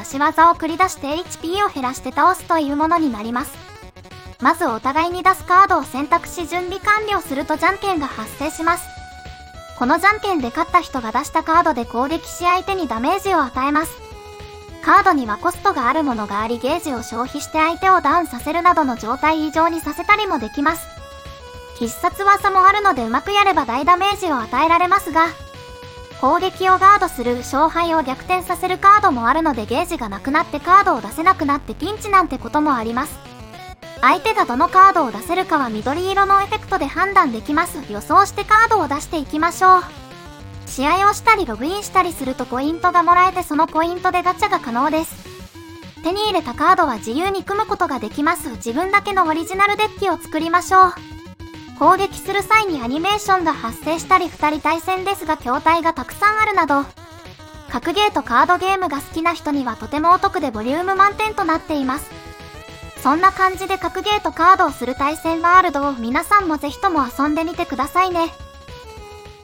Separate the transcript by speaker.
Speaker 1: 仕業を繰り出して HP を減らして倒すというものになります。まずお互いに出すカードを選択し準備完了するとじゃんけんが発生します。このじゃんけんで勝った人が出したカードで攻撃し相手にダメージを与えます。カードにはコストがあるものがありゲージを消費して相手をダウンさせるなどの状態異常にさせたりもできます。必殺技もあるのでうまくやれば大ダメージを与えられますが、攻撃をガードする勝敗を逆転させるカードもあるのでゲージがなくなってカードを出せなくなってピンチなんてこともあります。相手がどのカードを出せるかは緑色のエフェクトで判断できます。予想してカードを出していきましょう。試合をしたりログインしたりするとポイントがもらえてそのポイントでガチャが可能です。手に入れたカードは自由に組むことができます。自分だけのオリジナルデッキを作りましょう。攻撃する際にアニメーションが発生したり2人対戦ですが筐体がたくさんあるなど、格ゲーとカードゲームが好きな人にはとてもお得でボリューム満点となっています。そんな感じで格ゲーとカードをする対戦ワールドを皆さんもぜひとも遊んでみてくださいね。